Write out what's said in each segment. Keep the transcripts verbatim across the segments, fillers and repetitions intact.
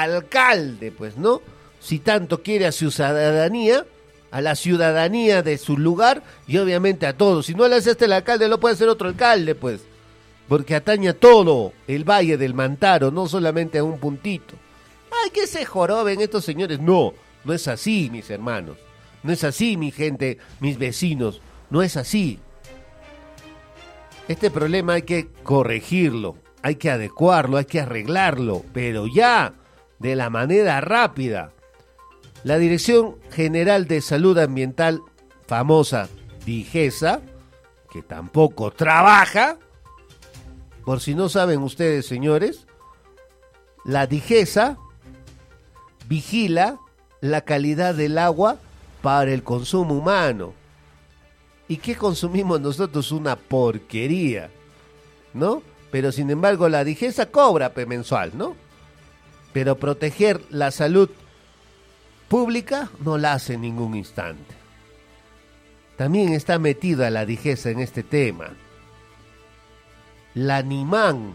alcalde, pues, ¿no? Si tanto quiere a su ciudadanía, a la ciudadanía de su lugar y obviamente a todos. Si no le hace este el alcalde, lo puede hacer otro alcalde, pues, porque atañe a todo el Valle del Mantaro, no solamente a un puntito. Ay, que se joroben estos señores. No, no es así, mis hermanos. No es así, mi gente, mis vecinos. No es así. Este problema hay que corregirlo, hay que adecuarlo, hay que arreglarlo, pero ya, de la manera rápida. La Dirección General de Salud Ambiental, famosa DIGESA, que tampoco trabaja, por si no saben ustedes, señores, la DIGESA vigila la calidad del agua para el consumo humano. ¿Y qué consumimos nosotros? Una porquería, ¿no? Pero sin embargo la DIGESA cobra mensual, ¿no? Pero proteger la salud pública no la hace en ningún instante. También está metida la DIGESA en este tema. La NIMAN,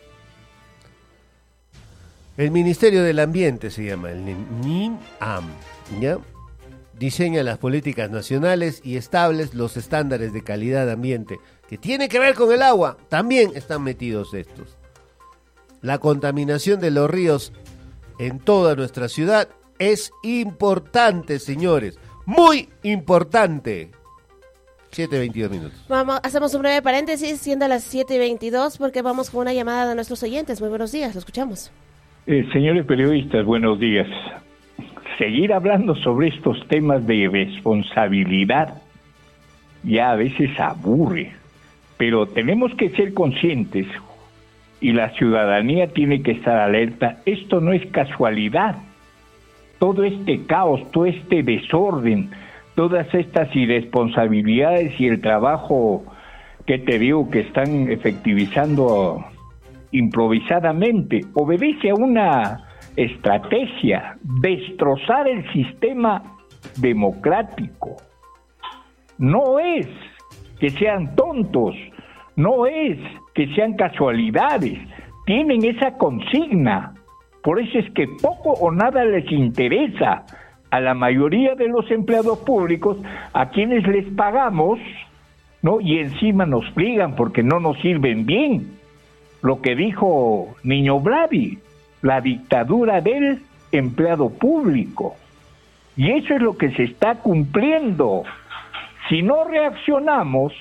el Ministerio del Ambiente se llama, el NIMAM, ¿ya? Diseña las políticas nacionales y estables los estándares de calidad de ambiente, que tiene que ver con el agua, también están metidos estos. La contaminación de los ríos en toda nuestra ciudad es importante, señores, muy importante. siete veintidós minutos. Vamos, hacemos un breve paréntesis, siendo las siete veintidós, porque vamos con una llamada de nuestros oyentes. Muy buenos días, lo escuchamos. Eh, señores periodistas, buenos días. Seguir hablando sobre estos temas de responsabilidad ya a veces aburre, pero tenemos que ser conscientes y la ciudadanía tiene que estar alerta. Esto no es casualidad. Todo este caos, todo este desorden, todas estas irresponsabilidades y el trabajo que te digo que están efectivizando improvisadamente obedece a una estrategia: destrozar el sistema democrático. No es que sean tontos, no es que sean casualidades, tienen esa consigna. Por eso es que poco o nada les interesa a la mayoría de los empleados públicos, a quienes les pagamos, ¿no? Y encima nos friegan porque no nos sirven bien. Lo que dijo Niño Bravi, la dictadura del empleado público. Y eso es lo que se está cumpliendo. Si no reaccionamos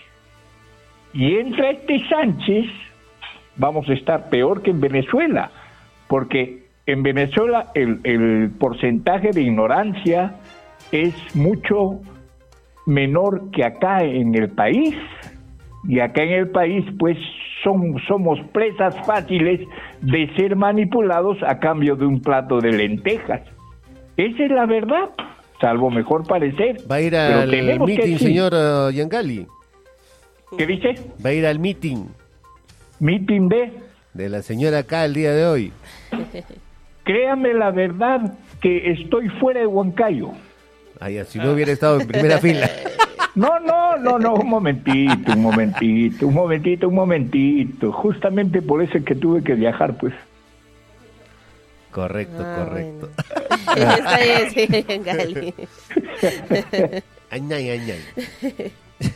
y entra este Sánchez, vamos a estar peor que en Venezuela, porque en Venezuela el, el porcentaje de ignorancia es mucho menor que acá en el país, y acá en el país pues son, somos presas fáciles de ser manipulados a cambio de un plato de lentejas. Esa es la verdad, salvo mejor parecer. Va a ir al meeting, señor uh, Yangali. ¿Qué dice? Va a ir al meeting. ¿Meeting de? De la señora acá el día de hoy. Créame la verdad que estoy fuera de Huancayo. Ay, si no hubiera estado en primera fila. No, no, no, no, un momentito, un momentito, un momentito, un momentito. Justamente por eso es que tuve que viajar, pues. Correcto, ah, correcto. Bueno. Está bien, sí, Gali. Ay, ay, ay, ay.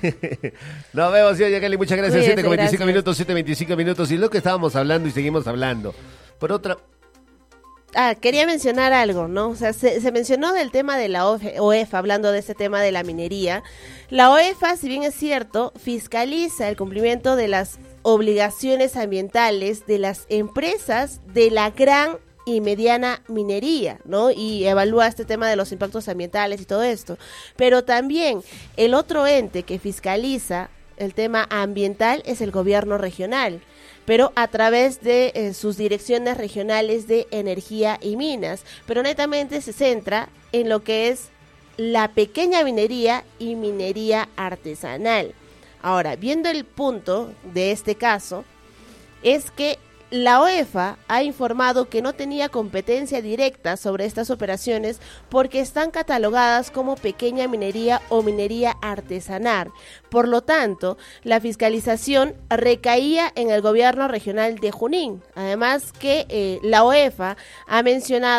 Nos vemos, señor Yangali, muchas gracias. siete con veinticinco minutos, siete veinticinco minutos. Y lo que estábamos hablando y seguimos hablando. Por otra... Ah, quería mencionar algo, ¿no? O sea, se, se mencionó del tema de la O E F A, hablando de este tema de la minería. La O E F A, si bien es cierto, fiscaliza el cumplimiento de las obligaciones ambientales de las empresas de la gran y mediana minería, ¿no? Y evalúa este tema de los impactos ambientales y todo esto. Pero también el otro ente que fiscaliza el tema ambiental es el gobierno regional, pero a través de eh, sus direcciones regionales de energía y minas, pero netamente se centra en lo que es la pequeña minería y minería artesanal. Ahora, viendo el punto de este caso, es que la O E F A ha informado que no tenía competencia directa sobre estas operaciones porque están catalogadas como pequeña minería o minería artesanal. Por lo tanto, la fiscalización recaía en el gobierno regional de Junín. Además que eh, la O E F A ha mencionado